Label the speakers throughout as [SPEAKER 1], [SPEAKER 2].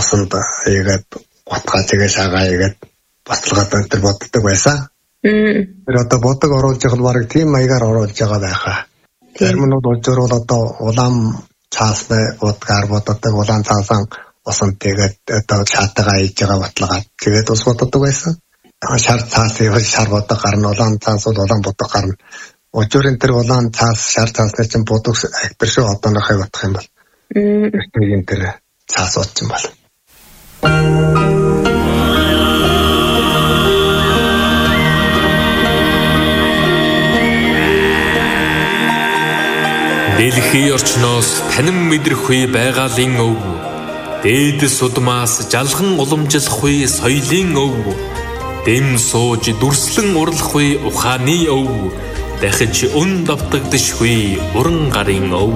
[SPEAKER 1] усанд игээд гутгаа тэгээ шагаа игээд баталгаад энэ боддог байсан. Тэр одоо бодог оруулж байгаа бол бараг тийм маягаар оруулж байгаа байхаа. Зарим нь бол одоо улаан цаасны удгаар боддог улаан цаасан усанд тэгээд одоо шаатайгаа иж байгаа баталгаад тэгээд ус боддог байсан. Шар цаас шар бодог гарна улаан цаас бол улаан бодог гарна. Өчигдөр тэр улаан цаас шар цаасны чинь бодог актер шүү одоонохыг батах юм бол. Тэр тэр цаас утсан бол.
[SPEAKER 2] Дэлхийн орчноос танин мэдрэхгүй байгалийн өв. Дээдэс удмаас жалхан уламжлахгүй соёлын өв. Дэм сууж дүрслэн урлахгүй ухааны өв. Дахиж өн давтагдшгүй уран гарын өв.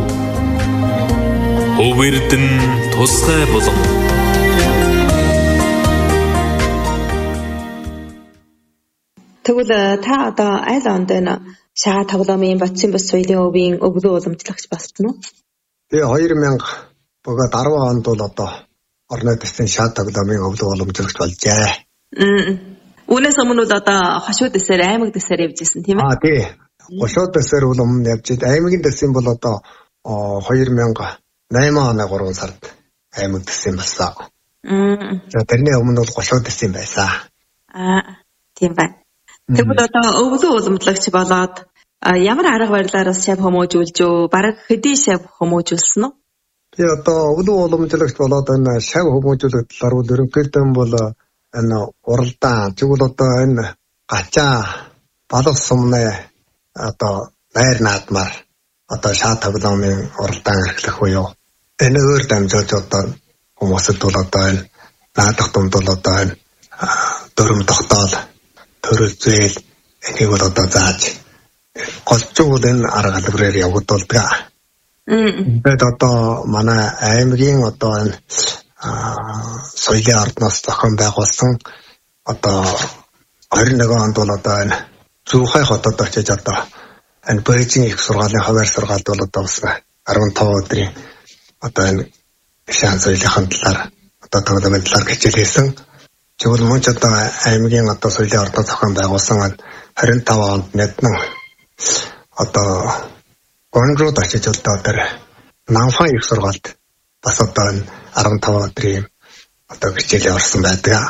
[SPEAKER 2] Хөвөрдөн тусгай болон.
[SPEAKER 3] Тэгвэл та одоо аль онд энэ шагаа тоглоомын Батсын бас соёлын өвийн өвлөө уламжлагч болсон уу?
[SPEAKER 1] Тэгээ 2000 бөгөөд 10 онд бол одоо орны дэсийн шаа тоглоомын өвлөө уламжлагч болжээ.
[SPEAKER 3] Үүнээс өмнө бол одоо хошуу дэсээр аймаг дэсээр явжсэн тийм ээ?
[SPEAKER 1] Тий. Хошуу дэсээр бол өмнө явж аймгийн дэсийн бол одоо 2008 оны 3 сард аймаг дэсийн болсон. За тэрний өмнө бол хошуу дэсийн байсан.
[SPEAKER 3] Тийм байна. Тэгвэл одоо өвлөө уламжлагч болоод ямар арга барилаар шав хүмүүжүүлж үү? Бараг хэдий шав хүмүүжүүлсэн үү?
[SPEAKER 1] Би одоо өвлөө уламжлагч болоод энэ шав хүмүүжүүлэх талаар бол ерөнхийдөө бол энэ уралдаан тэгвэл одоо энэ гачаа балах сумны одоо найр наадмаар одоо шаа тоглоомын уралдаан эрхлэх буюу энэ өөр дамжуулж одоо хүмүүсд бол одоо энэ наадах дунд бол одоо энэ дөрөм тогтоол төрөл зээл энийг бол одоо зааж голчуул энэ арга хэлбэрээр явагдуулдаг. Тэгээд одоо манай аймгийн одоо энэ соёлын ордноос зохион байгуулсан одоо 21 онд бол одоо энэ Зүүхай хотод очиж одоо энэ Бээжин их сургаалын хавар сургаалд бол одоо 15 өдрийн одоо энэ шаан соёлын талаар одоо тоглоомын талаар хичээл хийсэн. Тэгвэл мөн ч одоо аймгийн одоо соёлын ордноос зохион байгуулсан 25 онд Нэднэн одоо Гонгрууд очиж одоо тэр Намфан их сургаалд бас одоо 15 өдрийн одоо хичээлээ орсон байдаг.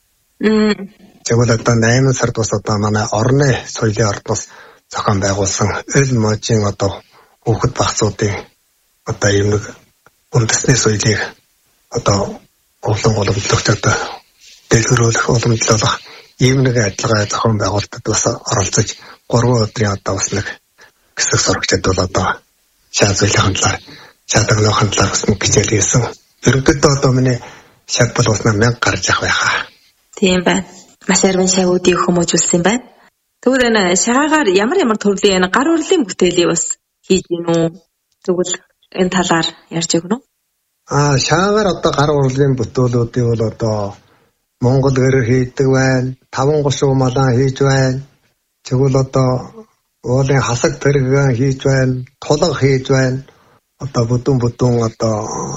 [SPEAKER 1] Тэгвэл одоо 8 сард бас одоо манай орны соёлын ордноос зохион байгуулсан эл можийн одоо хүүхэд багцуудын одоо юм нэг үндэсний соёлыг одоо улан уламжлагч одоо дэлгэрүүлэх уламжлуулах ийм нэг ажиллагаа зохион байгуулалтад бас оролцож 3 өдрийн одоо бас нэг хэсэг сурагчид бол одоо шаа соёлын талаар шаа тоглоомын талаар бас нэг хичээл хийсэн. Ерөнхийдөө одоо миний шав бол бас 1000 гарч явах байхаа.
[SPEAKER 3] Тийм байна. Маш арвин шавуудыг хүмүүжүүлсэн юм байна. Тэгвэл энэ шаагаар ямар төрлийн гар урлын бүтээлийг бас хийж гин үү? Тэгвэл энэ талаар ярьж өгнө үү?
[SPEAKER 1] Шаагаар одоо гар урлын бүтээлүүдийг бол одоо Монгол гэрээр хийдэг байна. 5 гушуу малаа хийж байна. Тэгвэл одоо уулын хасаг тэрэг хийж байна. Тулга хийж байна. Одоо бүдүүн одоо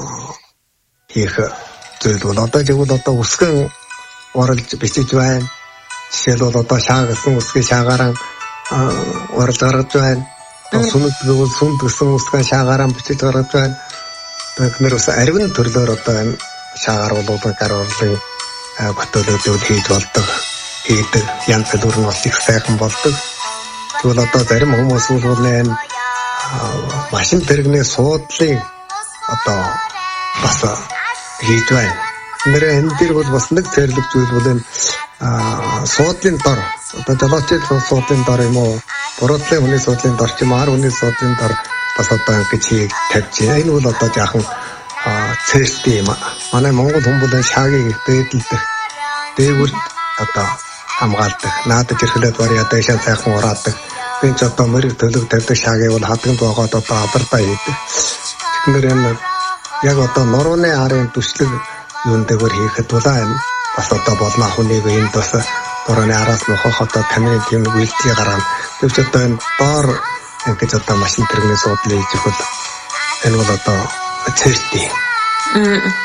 [SPEAKER 1] хийх зүйл бол одоо тэгвэл одоо үсгэн уралж бичиж байна. Жишээлбэл одоо шаа гэсэн үсгийн шаагаараа уралж гаргаж байна. Сүнэт гэвэл сүнд гэсэн үсгийн шаагаараа бичиж гаргаж байна. Тэгэхээр бас арвин төрлөөр одоо энэ шаагаар бол гар урлын бүтээлүүдийг хийж болдог. Хийдэг янз бүр нь бас их сайхан болдог. Тэгвэл одоо зарим хүмүүс бол энэ машин тэрэгний суудлыг одоо бас хийж байна. Энэ дээр бол бас нэг зэрлэг зүйл бол энэ суудлын дор одоо жолоочдын суудлын дор юм уу? Буруутлын хүний суудлын дор ч юм уу, хүний суудлын дор бас одоо ингэж хийж тавьж байна. Энэ бол одоо жаахан цэстэй юм. Манай Монгол хүмүүс шаагийг дээдэлдэх, дээгүүр одоо хамгаалдаг. Наадаж ирэхлээр барьяа дэшээ сайхан ураадаг. Энд ч одоо мөрөг төлөв тавьдаг шаагийг бол хадганд байгаад одоо авардаа хийдэг. Тэгэхээр энэ яг одоо нурууны арын түшлэг юундэгөр хийхэд байна. Бас одоо болно хүний энд бас нурууны араас нөхөх одоо камерын тийм үйлдэл гаргана. Тэгвэл одоо энэ доор ингэж одоо машин тэрэгний суудлыг хийх бол энэ бол одоо цэстэй.